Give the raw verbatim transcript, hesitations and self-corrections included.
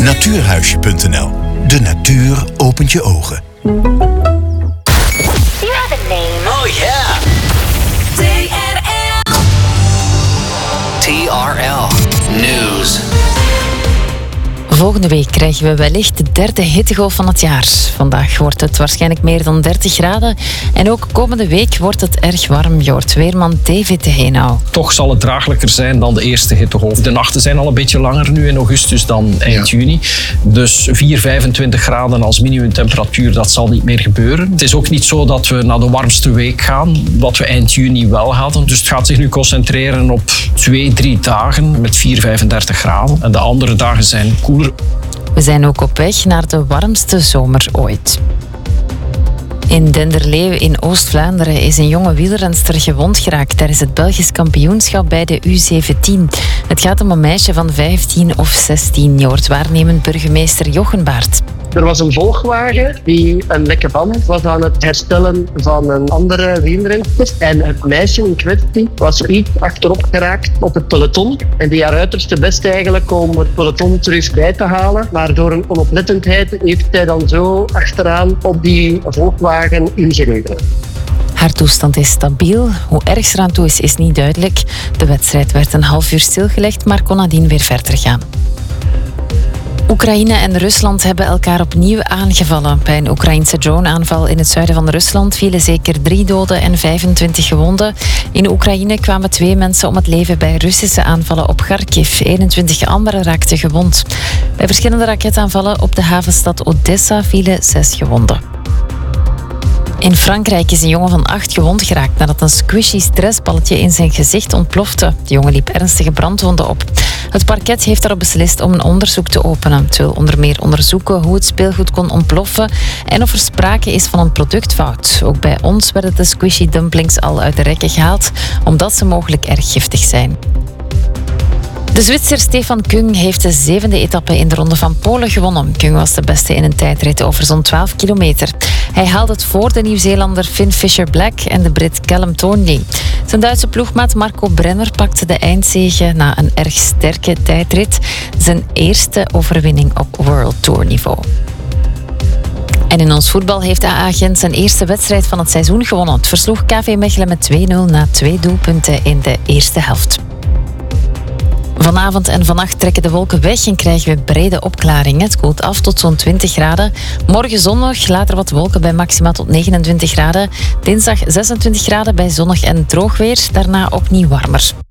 Natuurhuisje punt n l. De natuur opent je ogen. You have a name. Oh yeah. T R L. T R L News. Volgende week krijgen we wellicht de derde hittegolf van het jaar. Vandaag wordt het waarschijnlijk meer dan dertig graden. En ook komende week wordt het erg warm. Je hoort weerman David de Heenau. Toch zal het draaglijker zijn dan de eerste hittegolf. De nachten zijn al een beetje langer nu in augustus dan eind ja. juni. Dus vier, vijfentwintig graden als minimumtemperatuur, dat zal niet meer gebeuren. Het is ook niet zo dat we naar de warmste week gaan, wat we eind juni wel hadden. Dus het gaat zich nu concentreren op twee, drie dagen met vier, vijfendertig graden. En de andere dagen zijn koeler. We zijn ook op weg naar de warmste zomer ooit. In Denderleeuw in Oost-Vlaanderen is een jonge wielrenster gewond geraakt tijdens het Belgisch kampioenschap bij de U zeventien. Het gaat om een meisje van vijftien of zestien. Je hoort waarnemend burgemeester Jochenbaert. Er was een volgwagen die een lekke band was aan het herstellen van een andere wielrenster. En het meisje in kwestie was iets achterop geraakt op het peloton. En die haar uiterste best eigenlijk om het peloton terug bij te halen. Maar door een onoplettendheid heeft zij dan zo achteraan op die volgwagen ingereden. Haar toestand is stabiel. Hoe erg ze eraan toe is, is niet duidelijk. De wedstrijd werd een half uur stilgelegd, maar kon nadien weer verder gaan. Oekraïne en Rusland hebben elkaar opnieuw aangevallen. Bij een Oekraïnse drone-aanval in het zuiden van Rusland vielen zeker drie doden en vijfentwintig gewonden. In Oekraïne kwamen twee mensen om het leven bij Russische aanvallen op Kharkiv. eenentwintig anderen raakten gewond. Bij verschillende raketaanvallen op de havenstad Odessa vielen zes gewonden. In Frankrijk is een jongen van acht gewond geraakt nadat een squishy stressballetje in zijn gezicht ontplofte. De jongen liep ernstige brandwonden op. Het parket heeft daarop beslist om een onderzoek te openen. Het wil onder meer onderzoeken hoe het speelgoed kon ontploffen en of er sprake is van een productfout. Ook bij ons werden de squishy dumplings al uit de rekken gehaald, omdat ze mogelijk erg giftig zijn. De Zwitser Stefan Kung heeft de zevende etappe in de Ronde van Polen gewonnen. Kung was de beste in een tijdrit over zo'n twaalf kilometer. Hij haalde het voor de Nieuw-Zeelander Finn Fisher-Black en de Brit Callum Thornley. Zijn Duitse ploegmaat Marco Brenner pakte de eindzege na een erg sterke tijdrit. Zijn eerste overwinning op World Tour niveau. En in ons voetbal heeft A A Gent zijn eerste wedstrijd van het seizoen gewonnen. Het versloeg K V Mechelen met twee nul na twee doelpunten in de eerste helft. Vanavond en vannacht trekken de wolken weg en krijgen we brede opklaringen. Het koelt af tot zo'n twintig graden. Morgen zonnig, later wat wolken bij maximaal tot negenentwintig graden. Dinsdag zesentwintig graden bij zonnig en droog weer. Daarna opnieuw warmer.